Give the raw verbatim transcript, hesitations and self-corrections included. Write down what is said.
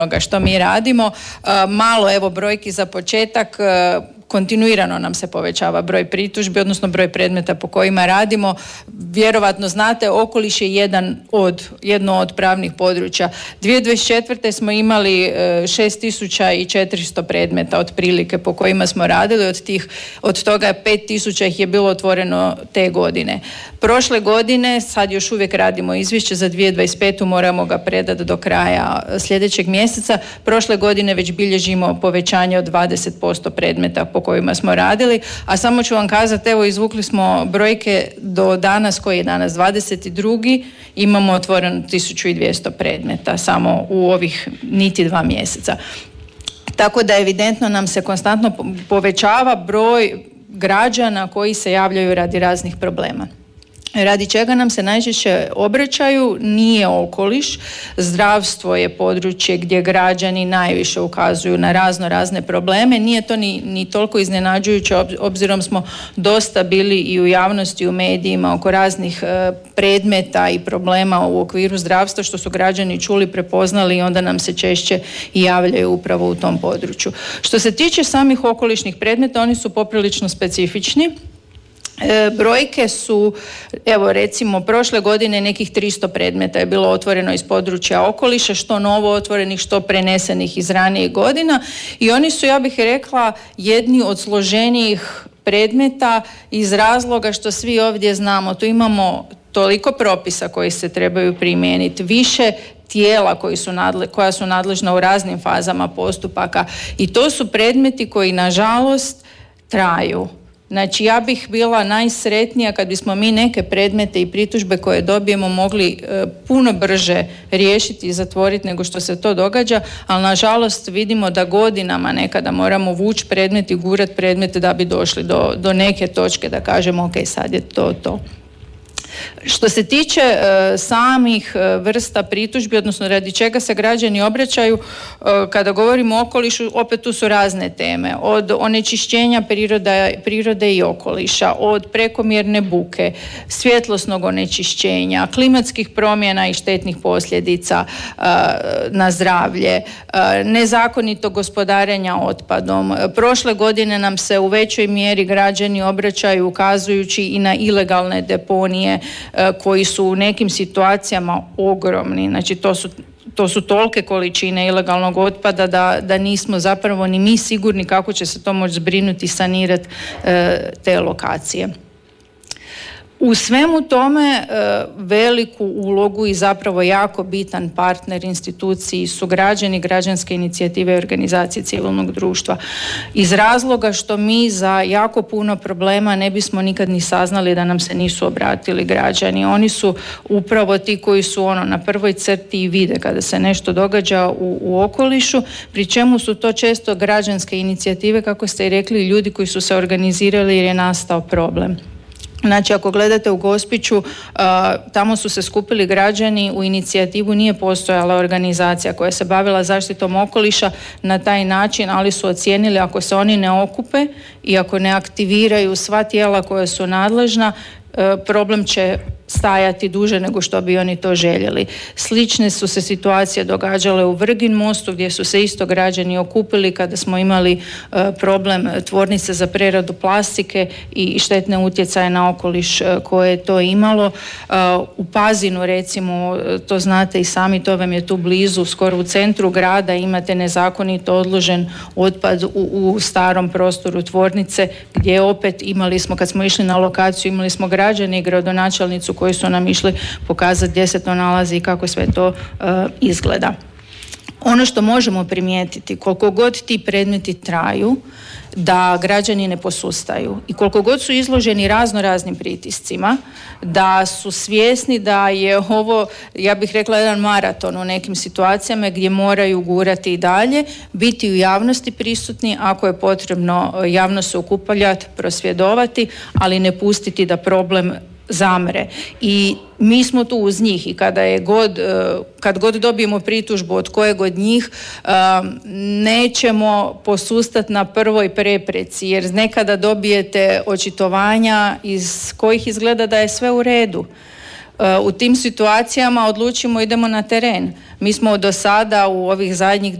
onoga što mi radimo. Malo, evo, brojki za početak. Kontinuirano nam se povećava broj pritužbi, odnosno broj predmeta po kojima radimo. Vjerovatno znate, okoliš je jedan od, jedno od pravnih područja. dvije tisuće dvadeset četvrte smo imali šest tisuća četiristo predmeta otprilike po kojima smo radili, od tih, od toga pet tisuća ih je bilo otvoreno te godine. Prošle godine, sad još uvijek radimo izvješće za dvije tisuće dvadeset petu, moramo ga predati do kraja sljedećeg mjeseca. Prošle godine već bilježimo povećanje od dvadeset posto predmeta po kojima smo radili, a samo ću vam kazati, evo, izvukli smo brojke do danas, koji je danas dvadeset drugi imamo otvoreno tisuću dvjesto predmeta samo u ovih niti dva mjeseca. Tako da evidentno nam se konstantno povećava broj građana koji se javljaju radi raznih problema. Radi čega nam se najčešće obraćaju nije okoliš. Zdravstvo je područje gdje građani najviše ukazuju na razno razne probleme. Nije to ni, ni toliko iznenađujuće, obzirom smo dosta bili i u javnosti, u medijima oko raznih e, predmeta i problema u okviru zdravstva, što su građani čuli, prepoznali i onda nam se češće i javljaju upravo u tom području. Što se tiče samih okolišnih predmeta, oni su poprilično specifični. E, brojke su, evo recimo, prošle godine nekih tristo predmeta je bilo otvoreno iz područja okoliša, što novo otvorenih, što prenesenih iz ranijih godina, i oni su, ja bih rekla, jedni od složenijih predmeta iz razloga što svi ovdje znamo, tu imamo toliko propisa koji se trebaju primijeniti, više tijela koji su nadle, koja su nadležna u raznim fazama postupaka, i to su predmeti koji nažalost traju. Znači, ja bih bila najsretnija kad bismo mi neke predmete i pritužbe koje dobijemo mogli e, puno brže riješiti i zatvoriti nego što se to događa, ali nažalost vidimo da godinama nekada moramo vući predmet i gurati predmete da bi došli do, do neke točke da kažemo ok, sad je to to. Što se tiče e, samih e, vrsta pritužbi, odnosno radi čega se građani obraćaju, e, kada govorimo o okolišu, opet tu su razne teme, od onečišćenja priroda, prirode i okoliša, od prekomjerne buke, svjetlosnog onečišćenja, klimatskih promjena i štetnih posljedica e, na zdravlje, e, nezakonitog gospodarenja otpadom. Prošle godine nam se u većoj mjeri građani obraćaju ukazujući i na ilegalne deponije koji su u nekim situacijama ogromni. Znači, to su, to su tolike količine ilegalnog otpada da, da nismo zapravo ni mi sigurni kako će se to moći zbrinuti i sanirati e, te lokacije. U svemu tome veliku ulogu i zapravo jako bitan partner instituciji su građani, građanske inicijative i organizacije civilnog društva. Iz razloga što mi za jako puno problema ne bismo nikad ni saznali da nam se nisu obratili građani. Oni su upravo ti koji su ono na prvoj crti i vide kada se nešto događa u, u okolišu, pri čemu su to često građanske inicijative, kako ste i rekli, ljudi koji su se organizirali jer je nastao problem. Znači, ako gledate u Gospiću, uh, tamo su se skupili građani, u inicijativu nije postojala organizacija koja se bavila zaštitom okoliša na taj način, ali su ocijenili ako se oni ne okupe i ako ne aktiviraju sva tijela koja su nadležna, uh, problem će stajati duže nego što bi oni to željeli. Slične su se situacije događale u Vrgin mostu, gdje su se isto građani okupili kada smo imali uh, problem tvornice za preradu plastike i štetne utjecaje na okoliš uh, koje je to imalo. Uh, u Pazinu, recimo, to znate i sami, to vam je tu blizu, skoro u centru grada, imate nezakonito odložen otpad u, u starom prostoru tvornice, gdje opet imali smo, kad smo išli na lokaciju, imali smo građani i gradonačelnicu koji su nam išli pokazati gdje se to nalazi i kako sve to uh, izgleda. Ono što možemo primijetiti, koliko god ti predmeti traju, da građani ne posustaju i koliko god su izloženi razno raznim pritiscima, da su svjesni da je ovo, ja bih rekla, jedan maraton u nekim situacijama gdje moraju gurati i dalje, biti u javnosti prisutni, ako je potrebno javno se okupljati, prosvjedovati, ali ne pustiti da problem zamre. I mi smo tu uz njih i kada je god, kad god dobijemo pritužbu od kojeg od njih, nećemo posustati na prvoj prepreci, jer nekada dobijete očitovanja iz kojih izgleda da je sve u redu. u tim situacijama odlučimo idemo na teren. Mi smo do sada u ovih zadnjih